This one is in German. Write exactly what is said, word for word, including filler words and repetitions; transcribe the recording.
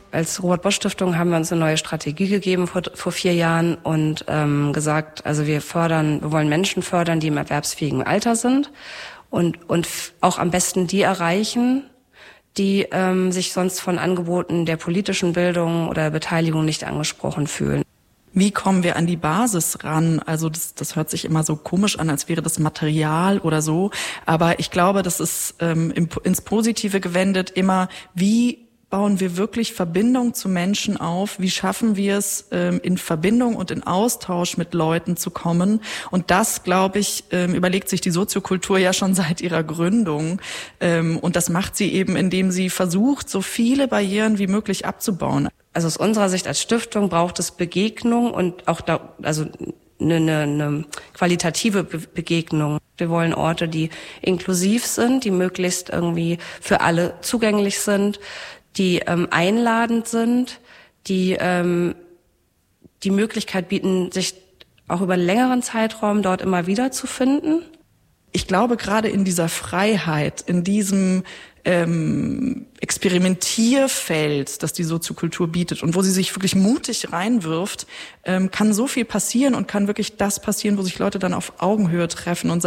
Als Robert-Bosch-Stiftung haben wir uns eine neue Strategie gegeben vor, vor vier Jahren und ähm, gesagt, also wir fördern, wir wollen Menschen fördern, die im erwerbsfähigen Alter sind und und auch am besten die erreichen, die ähm, sich sonst von Angeboten der politischen Bildung oder Beteiligung nicht angesprochen fühlen. Wie kommen wir an die Basis ran? Also das, das hört sich immer so komisch an, als wäre das Material oder so. Aber ich glaube, das ist ähm, ins Positive gewendet immer, wie bauen wir wirklich Verbindung zu Menschen auf? Wie schaffen wir es, ähm, in Verbindung und in Austausch mit Leuten zu kommen? Und das, glaube ich, ähm, überlegt sich die Soziokultur ja schon seit ihrer Gründung. Ähm, und das macht sie eben, indem sie versucht, so viele Barrieren wie möglich abzubauen. Also aus unserer Sicht als Stiftung braucht es Begegnung und auch da, also eine, eine, eine qualitative Be- Begegnung. Wir wollen Orte, die inklusiv sind, die möglichst irgendwie für alle zugänglich sind, die ähm, einladend sind, die ähm, die Möglichkeit bieten, sich auch über einen längeren Zeitraum dort immer wieder zu finden. Ich glaube, gerade in dieser Freiheit, in diesem ähm, Experimentierfeld, das die Soziokultur bietet und wo sie sich wirklich mutig reinwirft, ähm, kann so viel passieren und kann wirklich das passieren, wo sich Leute dann auf Augenhöhe treffen und